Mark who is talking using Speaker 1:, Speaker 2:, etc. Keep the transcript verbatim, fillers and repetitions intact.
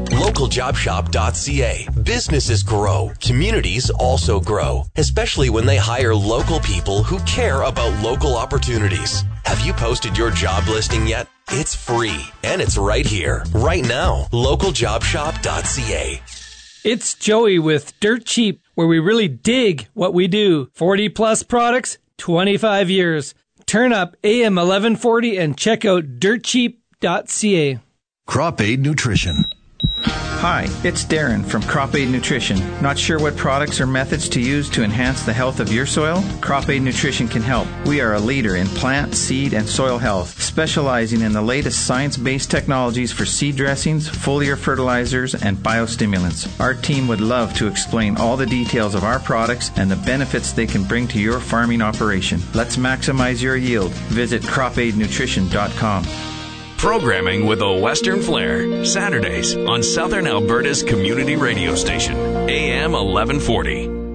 Speaker 1: local job shop dot c a. Businesses grow. Communities also grow, especially when they hire local people who care about local opportunities. Have you posted your job listing yet? It's free, and it's right here, right now. local job shop dot c a.
Speaker 2: It's Joey with Dirt Cheap, where we really dig what we do. forty plus products, twenty-five years. Turn up A M eleven forty and check out dirt cheap dot c a.
Speaker 3: Crop Aid Nutrition.
Speaker 4: Hi, it's Darren from Crop Aid Nutrition. Not sure what products or methods to use to enhance the health of your soil? Crop Aid Nutrition can help. We are a leader in plant, seed, and soil health, specializing in the latest science-based technologies for seed dressings, foliar fertilizers, and biostimulants. Our team would love to explain all the details of our products and the benefits they can bring to your farming operation. Let's maximize your yield. Visit crop aid nutrition dot com.
Speaker 5: Programming with a Western flair, Saturdays on Southern Alberta's community radio station, A M eleven forty.